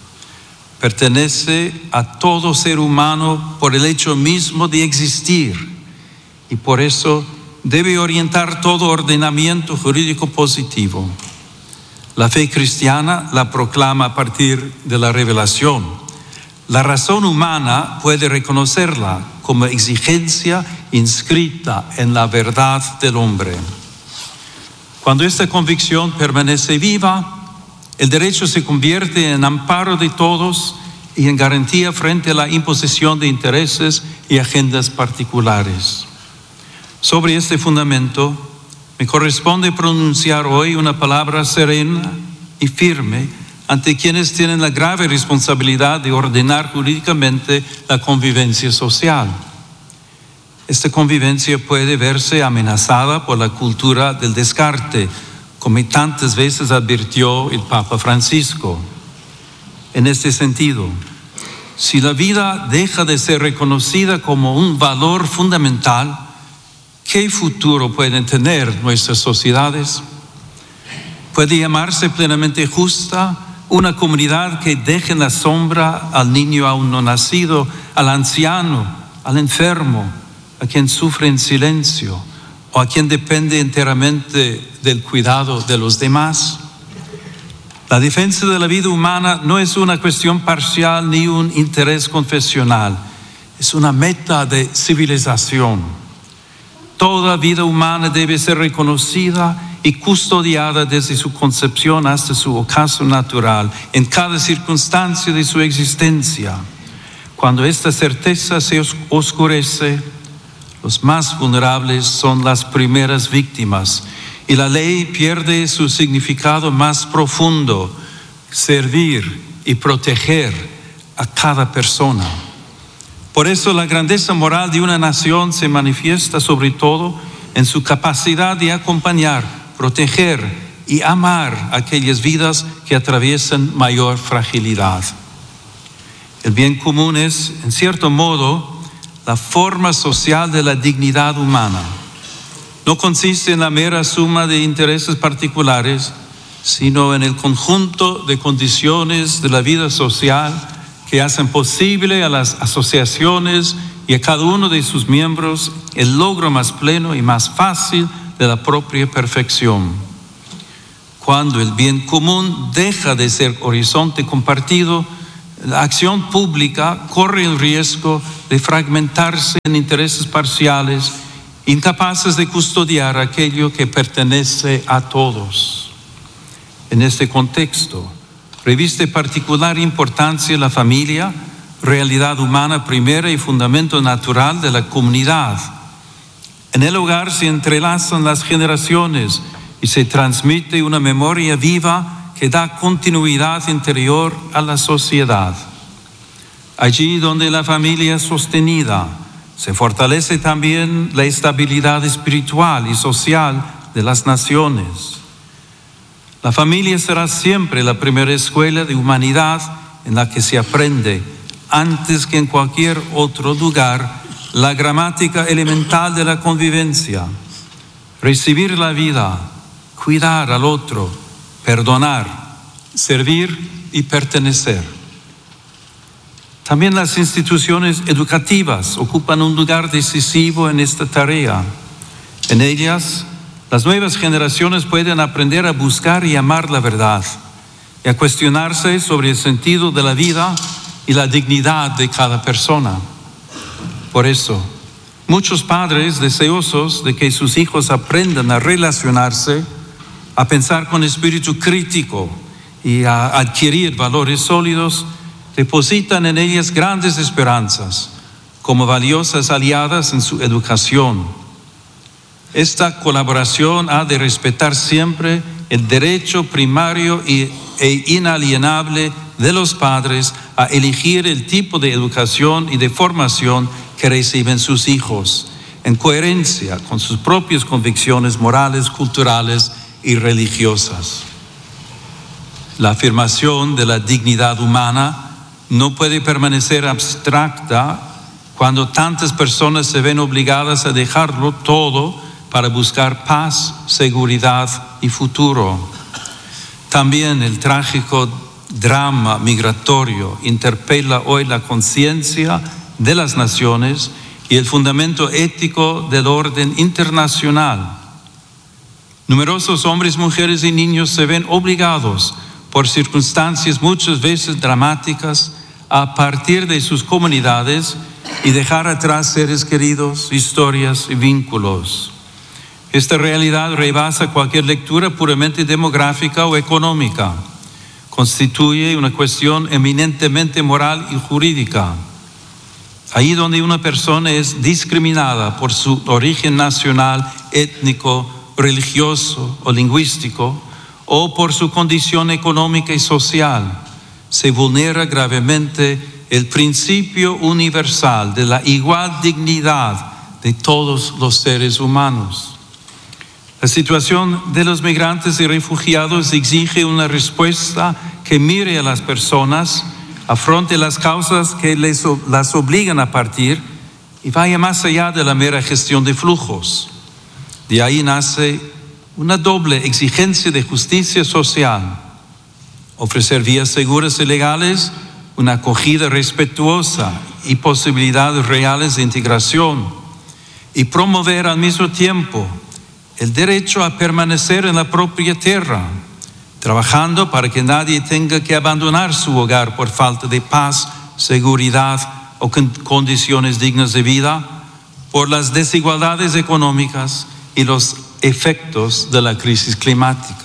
Pertenece a todo ser humano por el hecho mismo de existir y por eso debe orientar todo ordenamiento jurídico positivo. La fe cristiana la proclama a partir de la revelación. La razón humana puede reconocerla como exigencia inscrita en la verdad del hombre. Cuando esta convicción permanece viva, el derecho se convierte en amparo de todos y en garantía frente a la imposición de intereses y agendas particulares. Sobre este fundamento, me corresponde pronunciar hoy una palabra serena y firme ante quienes tienen la grave responsabilidad de ordenar jurídicamente la convivencia social. Esta convivencia puede verse amenazada por la cultura del descarte, como tantas veces advirtió el Papa Francisco. En este sentido, si la vida deja de ser reconocida como un valor fundamental, ¿qué futuro pueden tener nuestras sociedades? ¿Puede llamarse plenamente justa una comunidad que deje en la sombra al niño aún no nacido, al anciano, al enfermo, a quien sufre en silencio o a quien depende enteramente del cuidado de los demás? La defensa de la vida humana no es una cuestión parcial ni un interés confesional, es una meta de civilización. Toda vida humana debe ser reconocida y custodiada desde su concepción hasta su ocaso natural, en cada circunstancia de su existencia. Cuando esta certeza se oscurece, los más vulnerables son las primeras víctimas y la ley pierde su significado más profundo, servir y proteger a cada persona. Por eso la grandeza moral de una nación se manifiesta sobre todo en su capacidad de acompañar, proteger y amar aquellas vidas que atraviesan mayor fragilidad. El bien común es, en cierto modo, la forma social de la dignidad humana no consiste en la mera suma de intereses particulares, sino en el conjunto de condiciones de la vida social que hacen posible a las asociaciones y a cada uno de sus miembros el logro más pleno y más fácil de la propia perfección. Cuando el bien común deja de ser horizonte compartido, la acción pública corre el riesgo de fragmentarse en intereses parciales, incapaces de custodiar aquello que pertenece a todos. En este contexto, reviste particular importancia la familia, realidad humana primera y fundamento natural de la comunidad. En el hogar se entrelazan las generaciones y se transmite una memoria viva que da continuidad interior a la sociedad. Allí donde la familia es sostenida, se fortalece también la estabilidad espiritual y social de las naciones. La familia será siempre la primera escuela de humanidad en la que se aprende, antes que en cualquier otro lugar, la gramática elemental de la convivencia. Recibir la vida, cuidar al otro, perdonar, servir y pertenecer. También las instituciones educativas ocupan un lugar decisivo en esta tarea. En ellas, las nuevas generaciones pueden aprender a buscar y amar la verdad y a cuestionarse sobre el sentido de la vida y la dignidad de cada persona. Por eso, muchos padres deseosos de que sus hijos aprendan a relacionarse, a pensar con espíritu crítico y a adquirir valores sólidos, depositan en ellas grandes esperanzas como valiosas aliadas en su educación. Esta colaboración ha de respetar siempre el derecho primario e inalienable de los padres a elegir el tipo de educación y de formación que reciben sus hijos, en coherencia con sus propias convicciones morales, culturales y religiosas. La afirmación de la dignidad humana no puede permanecer abstracta cuando tantas personas se ven obligadas a dejarlo todo para buscar paz, seguridad y futuro. También el trágico drama migratorio interpela hoy la conciencia de las naciones y el fundamento ético del orden internacional. Numerosos hombres, mujeres y niños se ven obligados por circunstancias muchas veces dramáticas a partir de sus comunidades y dejar atrás seres queridos, historias y vínculos. Esta realidad rebasa cualquier lectura puramente demográfica o económica. Constituye una cuestión eminentemente moral y jurídica. Ahí donde una persona es discriminada por su origen nacional, étnico, religioso o lingüístico, o por su condición económica y social, se vulnera gravemente el principio universal de la igual dignidad de todos los seres humanos. La situación de los migrantes y refugiados exige una respuesta que mire a las personas, afronte las causas que las obligan a partir y vaya más allá de la mera gestión de flujos. De ahí nace una doble exigencia de justicia social: ofrecer vías seguras y legales, una acogida respetuosa y posibilidades reales de integración, y promover al mismo tiempo el derecho a permanecer en la propia tierra, trabajando para que nadie tenga que abandonar su hogar por falta de paz, seguridad o condiciones dignas de vida, por las desigualdades económicas y los efectos de la crisis climática.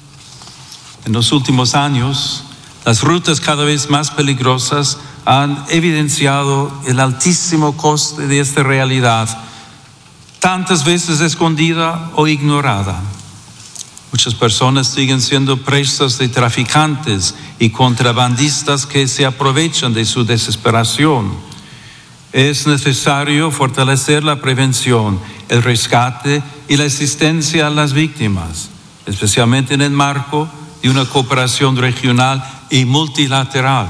En los últimos años, las rutas cada vez más peligrosas han evidenciado el altísimo coste de esta realidad, tantas veces escondida o ignorada. Muchas personas siguen siendo presas de traficantes y contrabandistas que se aprovechan de su desesperación. Es necesario fortalecer la prevención, el rescate y la asistencia a las víctimas, especialmente en el marco de una cooperación regional y multilateral.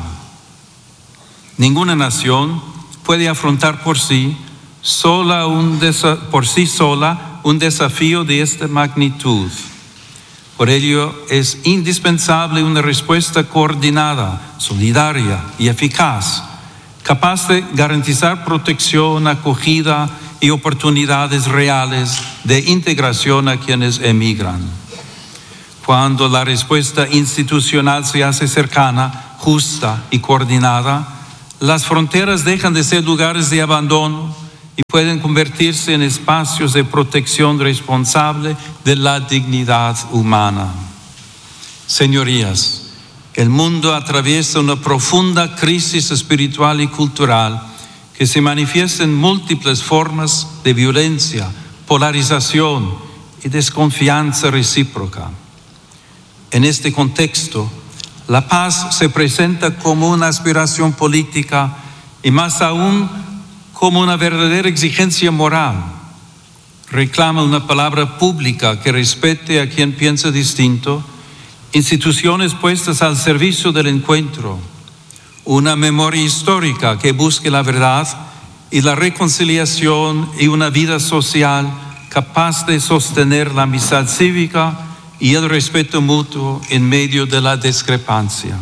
Ninguna nación puede afrontar por sí sola un desafío de esta magnitud. Por ello, es indispensable una respuesta coordinada, solidaria y eficaz, capaz de garantizar protección, acogida y oportunidades reales de integración a quienes emigran. Cuando la respuesta institucional se hace cercana, justa y coordinada, las fronteras dejan de ser lugares de abandono y pueden convertirse en espacios de protección responsable de la dignidad humana. Señorías, el mundo atraviesa una profunda crisis espiritual y cultural que se manifiesta en múltiples formas de violencia, polarización y desconfianza recíproca. En este contexto, la paz se presenta como una aspiración política y más aún como una verdadera exigencia moral. Reclama una palabra pública que respete a quien piensa distinto, instituciones puestas al servicio del encuentro, una memoria histórica que busque la verdad y la reconciliación y una vida social capaz de sostener la amistad cívica y el respeto mutuo en medio de la discrepancia.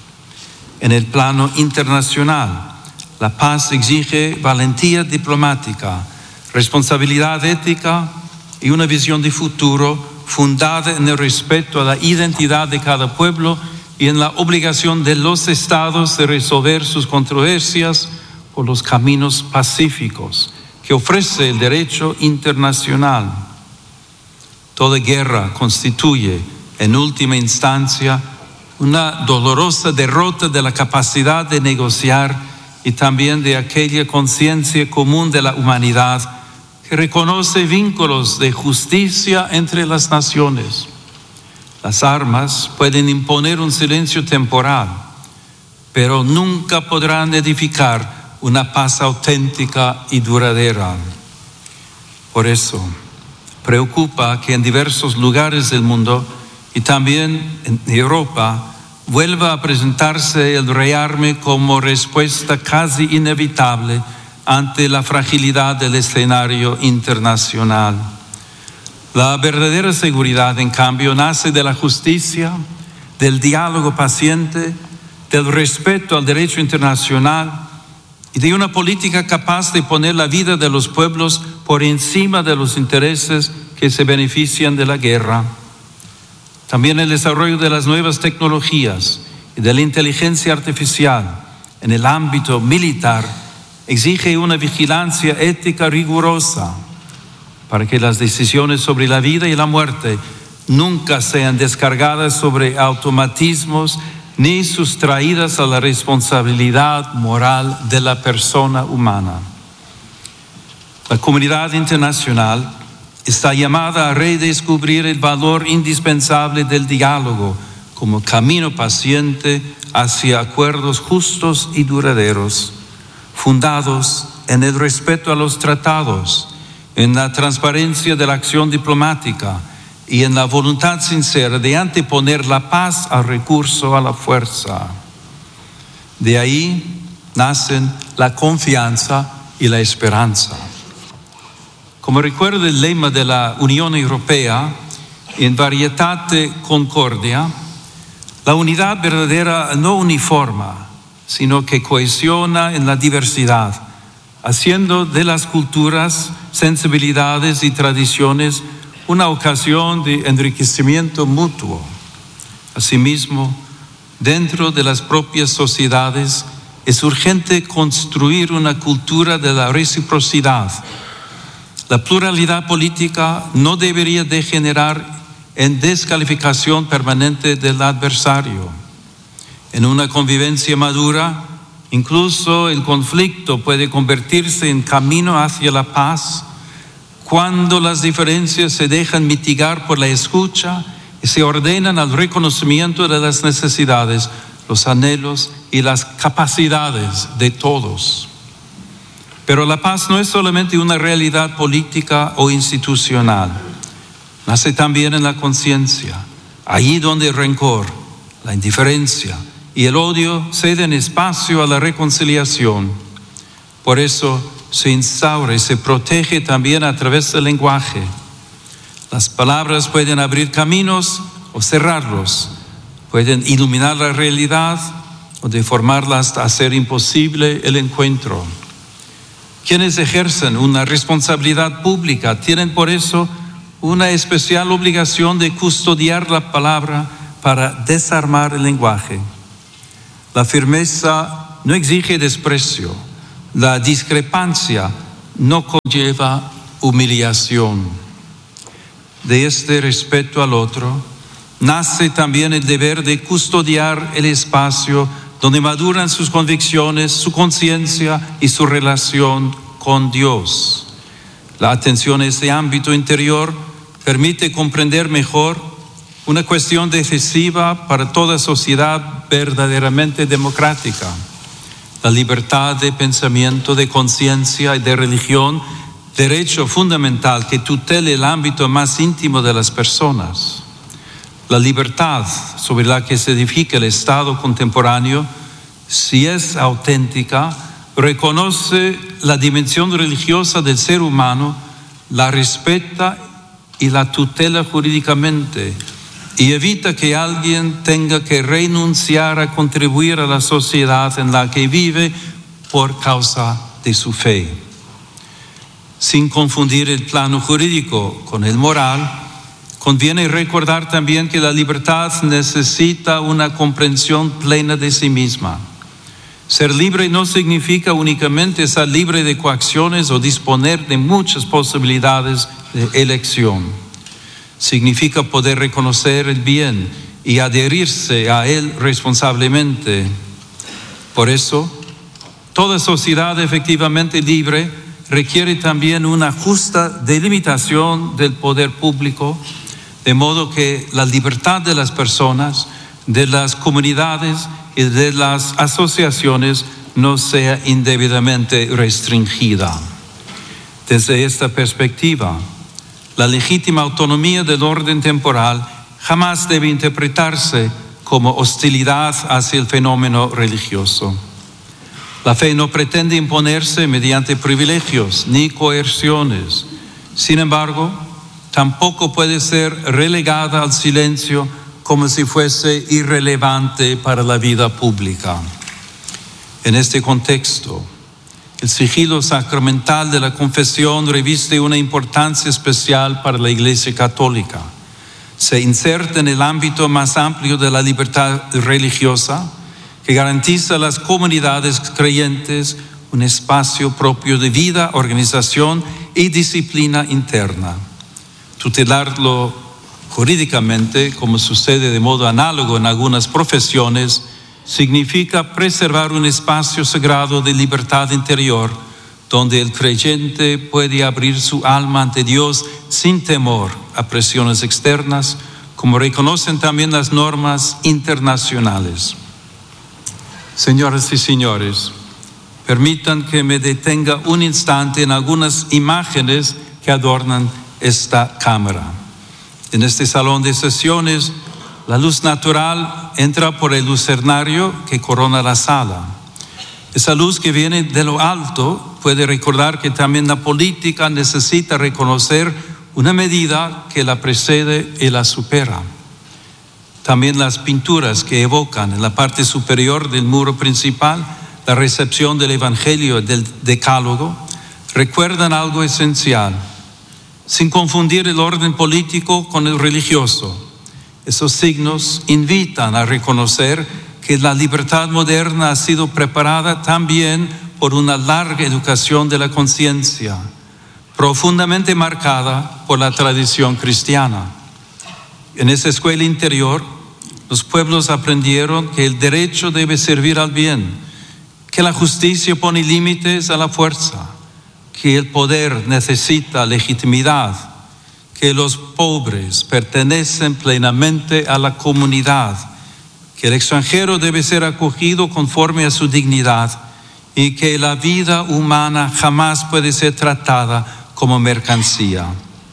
En el plano internacional, la paz exige valentía diplomática, responsabilidad ética y una visión de futuro fundada en el respeto a la identidad de cada pueblo y en la obligación de los estados de resolver sus controversias por los caminos pacíficos que ofrece el derecho internacional. Toda guerra constituye, en última instancia, una dolorosa derrota de la capacidad de negociar y también de aquella conciencia común de la humanidad que reconoce vínculos de justicia entre las naciones. Las armas pueden imponer un silencio temporal, pero nunca podrán edificar una paz auténtica y duradera. Por eso, preocupa que en diversos lugares del mundo y también en Europa vuelva a presentarse el rearme como respuesta casi inevitable ante la fragilidad del escenario internacional. La verdadera seguridad, en cambio, nace de la justicia, del diálogo paciente, del respeto al derecho internacional y de una política capaz de poner la vida de los pueblos por encima de los intereses que se benefician de la guerra. También el desarrollo de las nuevas tecnologías y de la inteligencia artificial en el ámbito militar exige una vigilancia ética rigurosa para que las decisiones sobre la vida y la muerte nunca sean descargadas sobre automatismos ni sustraídas a la responsabilidad moral de la persona humana. La comunidad internacional está llamada a redescubrir el valor indispensable del diálogo como camino paciente hacia acuerdos justos y duraderos, fundados en el respeto a los tratados, en la transparencia de la acción diplomática y en la voluntad sincera de anteponer la paz al recurso a la fuerza. De ahí nacen la confianza y la esperanza. Como recuerda el lema de la Unión Europea, in varietate concordia, la unidad verdadera no uniforma, sino que cohesiona en la diversidad, haciendo de las culturas, sensibilidades y tradiciones una ocasión de enriquecimiento mutuo. Asimismo, dentro de las propias sociedades es urgente construir una cultura de la reciprocidad. La pluralidad política no debería degenerar en descalificación permanente del adversario. En una convivencia madura, incluso el conflicto puede convertirse en camino hacia la paz cuando las diferencias se dejan mitigar por la escucha y se ordenan al reconocimiento de las necesidades, los anhelos y las capacidades de todos. Pero la paz no es solamente una realidad política o institucional, nace también en la conciencia, allí donde el rencor, la indiferencia y el odio ceden espacio a la reconciliación. Por eso se instaura y se protege también a través del lenguaje Las palabras pueden abrir caminos o cerrarlos, pueden iluminar la realidad o deformarla hasta hacer imposible el encuentro. Quienes ejercen una responsabilidad pública tienen por eso una especial obligación de custodiar la palabra para desarmar el lenguaje. La firmeza no exige desprecio, la discrepancia no conlleva humillación. De este respeto al otro nace también el deber de custodiar el espacio donde maduran sus convicciones, su conciencia y su relación con Dios. La atención a este ámbito interior permite comprender mejor una cuestión decisiva para toda sociedad verdaderamente democrática: la libertad de pensamiento, de conciencia y de religión, derecho fundamental que tutele el ámbito más íntimo de las personas. La libertad sobre la que se edifica el Estado contemporáneo, si es auténtica, reconoce la dimensión religiosa del ser humano, la respeta y la tutela jurídicamente, y evita que alguien tenga que renunciar a contribuir a la sociedad en la que vive por causa de su fe. Sin confundir el plano jurídico con el moral, conviene recordar también que la libertad necesita una comprensión plena de sí misma. Ser libre no significa únicamente estar libre de coacciones o disponer de muchas posibilidades de elección. Significa poder reconocer el bien y adherirse a él responsablemente. Por eso, toda sociedad efectivamente libre requiere también una justa delimitación del poder público, de modo que la libertad de las personas, de las comunidades y de las asociaciones no sea indebidamente restringida. Desde esta perspectiva, la legítima autonomía del orden temporal jamás debe interpretarse como hostilidad hacia el fenómeno religioso. La fe no pretende imponerse mediante privilegios ni coerciones. Sin embargo, tampoco puede ser relegada al silencio como si fuese irrelevante para la vida pública. En este contexto, el sigilo sacramental de la confesión reviste una importancia especial para la Iglesia Católica. Se inserta en el ámbito más amplio de la libertad religiosa, que garantiza a las comunidades creyentes un espacio propio de vida, organización y disciplina interna. Tutelarlo jurídicamente, como sucede de modo análogo en algunas profesiones, significa preservar un espacio sagrado de libertad interior, donde el creyente puede abrir su alma ante Dios sin temor a presiones externas, como reconocen también las normas internacionales. Señoras y señores, permitan que me detenga un instante en algunas imágenes que adornan esta cámara. En este salón de sesiones, la luz natural entra por el lucernario que corona la sala. Esa luz que viene de lo alto puede recordar que también la política necesita reconocer una medida que la precede y la supera. También las pinturas que evocan en la parte superior del muro principal la recepción del Evangelio y del Decálogo recuerdan algo esencial, sin confundir el orden político con el religioso. Esos signos invitan a reconocer que la libertad moderna ha sido preparada también por una larga educación de la conciencia, profundamente marcada por la tradición cristiana. En esa escuela interior, los pueblos aprendieron que el derecho debe servir al bien, que la justicia pone límites a la fuerza, que el poder necesita legitimidad, que los pobres pertenecen plenamente a la comunidad, que el extranjero debe ser acogido conforme a su dignidad y que la vida humana jamás puede ser tratada como mercancía.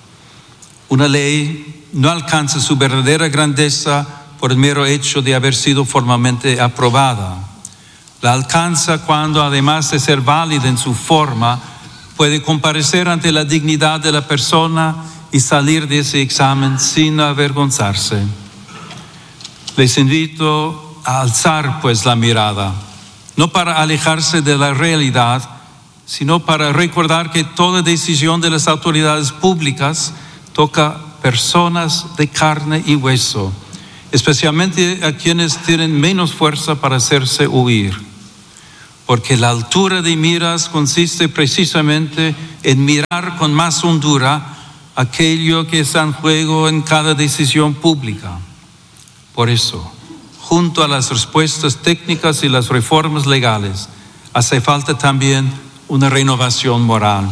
Una ley no alcanza su verdadera grandeza por el mero hecho de haber sido formalmente aprobada. La alcanza cuando, además de ser válida en su forma, puede comparecer ante la dignidad de la persona y salir de ese examen sin avergonzarse. Les invito a alzar pues la mirada, no para alejarse de la realidad, sino para recordar que toda decisión de las autoridades públicas toca personas de carne y hueso, especialmente a quienes tienen menos fuerza para hacerse oír. Porque la altura de miras consiste precisamente en mirar con más hondura aquello que está en juego en cada decisión pública. Por eso, junto a las respuestas técnicas y las reformas legales, hace falta también una renovación moral.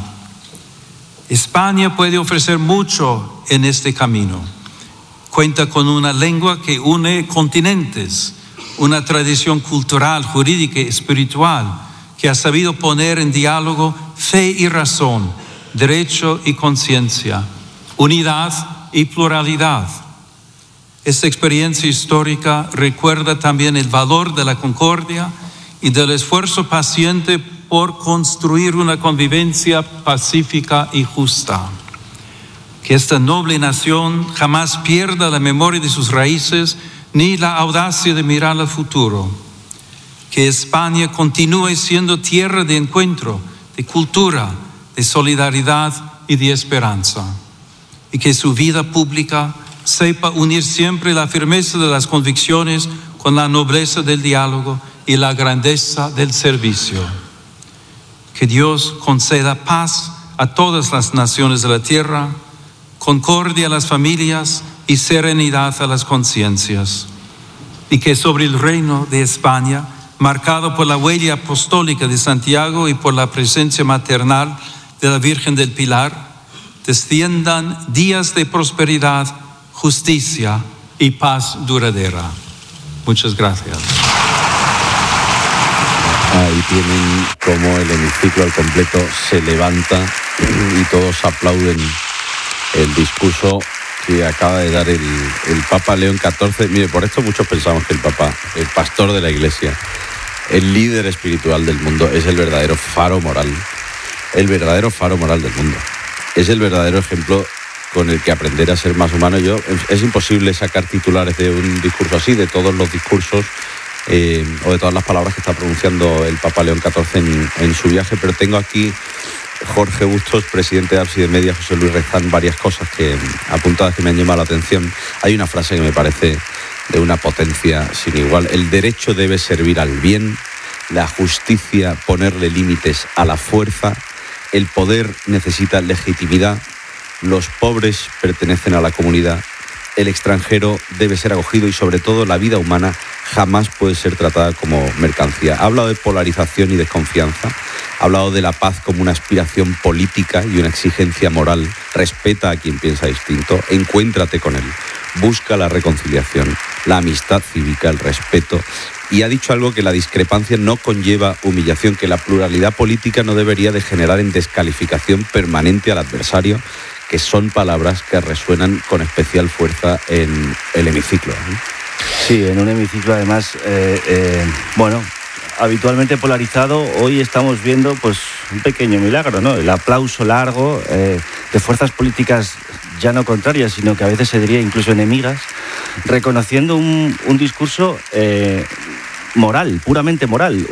España puede ofrecer mucho en este camino. Cuenta con una lengua que une continentes, una tradición cultural, jurídica y espiritual que ha sabido poner en diálogo fe y razón, derecho y conciencia, unidad y pluralidad. Esta experiencia histórica recuerda también el valor de la concordia y del esfuerzo paciente por construir una convivencia pacífica y justa. Que esta noble nación jamás pierda la memoria de sus raíces ni la audacia de mirar al futuro. Que España continúe siendo tierra de encuentro, de cultura, de solidaridad y de esperanza. Y que su vida pública sepa unir siempre la firmeza de las convicciones con la nobleza del diálogo y la grandeza del servicio. Que Dios conceda paz a todas las naciones de la tierra, concordia a las familias y serenidad a las conciencias. Y que sobre el reino de España, marcado por la huella apostólica de Santiago y por la presencia maternal de la Virgen del Pilar, desciendan días de prosperidad, justicia y paz duradera. Muchas gracias. Ahí tienen como el hemiciclo al completo se levanta y todos aplauden el discurso que acaba de dar el Papa León XIV. Mire, por esto muchos pensamos que el Papa, el pastor de la Iglesia, el líder espiritual del mundo, es el verdadero faro moral. El verdadero faro moral del mundo. Es el verdadero ejemplo con el que aprender a ser más humano. Es imposible sacar titulares de un discurso así, de todos los discursos o de todas las palabras que está pronunciando el Papa León XIV en su viaje, pero tengo aquí Jorge Bustos, presidente de Ábside Media, José Luis Rezán, varias cosas apuntadas que me han llamado la atención. Hay una frase que me parece de una potencia sin igual. El derecho debe servir al bien, la justicia ponerle límites a la fuerza, el poder necesita legitimidad, los pobres pertenecen a la comunidad, el extranjero debe ser acogido y sobre todo la vida humana jamás puede ser tratada como mercancía. Ha hablado de polarización y desconfianza, ha hablado de la paz como una aspiración política y una exigencia moral. Respeta a quien piensa distinto, encuéntrate con él, busca la reconciliación, la amistad cívica, el respeto. Y ha dicho algo, que la discrepancia no conlleva humillación, que la pluralidad política no debería de generar en descalificación permanente al adversario, que son palabras que resuenan con especial fuerza en el hemiciclo, ¿no? Sí, en un hemiciclo además, habitualmente polarizado. Hoy estamos viendo pues un pequeño milagro, ¿no? El aplauso largo de fuerzas políticas ya no contrarias, sino que a veces se diría incluso enemigas, reconociendo un discurso moral, puramente moral,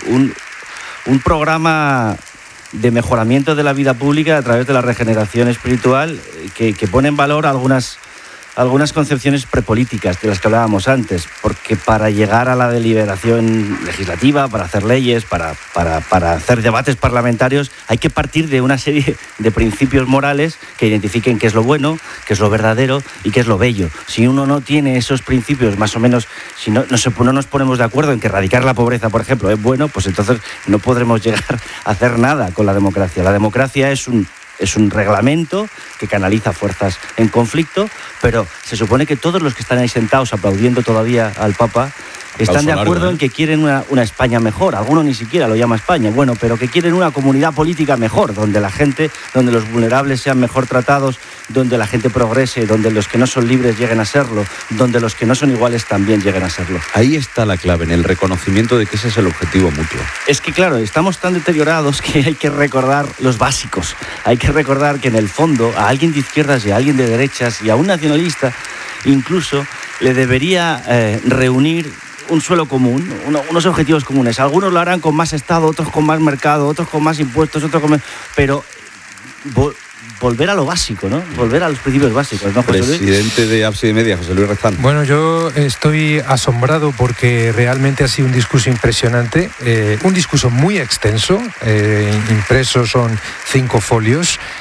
un programa de mejoramiento de la vida pública a través de la regeneración espiritual que pone en valor algunas concepciones prepolíticas de las que hablábamos antes, porque para llegar a la deliberación legislativa, para hacer leyes, para hacer debates parlamentarios, hay que partir de una serie de principios morales que identifiquen qué es lo bueno, qué es lo verdadero y qué es lo bello. Si uno no tiene esos principios, más o menos, si no nos ponemos de acuerdo en que erradicar la pobreza, por ejemplo, es bueno, pues entonces no podremos llegar a hacer nada con la democracia. La democracia es un reglamento que canaliza fuerzas en conflicto, pero se supone que todos los que están ahí sentados aplaudiendo todavía al Papa están de acuerdo en que quieren una España mejor. Algunos ni siquiera lo llama España, bueno, pero que quieren una comunidad política mejor, donde la gente, donde los vulnerables sean mejor tratados, donde la gente progrese, donde los que no son libres lleguen a serlo, donde los que no son iguales también lleguen a serlo. Ahí está la clave, en el reconocimiento de que ese es el objetivo mutuo. Es que claro, estamos tan deteriorados que hay que recordar los básicos. Hay que recordar que en el fondo a alguien de izquierdas y a alguien de derechas y a un nacionalista incluso le debería reunir un suelo común, unos objetivos comunes. Algunos lo harán con más Estado, otros con más mercado, otros con más impuestos, otros con más... Pero volver a lo básico, ¿no? Volver a los principios básicos, ¿no, José Luis? Presidente de Ábside Media, José Luis Rezán. Bueno, yo estoy asombrado porque realmente ha sido un discurso impresionante, un discurso muy extenso, impreso son 5 folios,